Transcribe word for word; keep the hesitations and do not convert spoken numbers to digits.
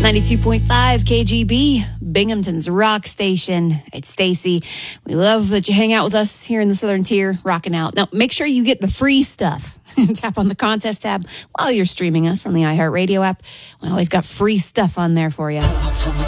ninety-two point five K G B, Binghamton's rock station. It's Stacy. We love that you hang out with us here in the Southern Tier, rocking out. Now, make sure you get the free stuff. Tap on the contest tab while you're streaming us on the iHeartRadio app. We always got free stuff on there for you.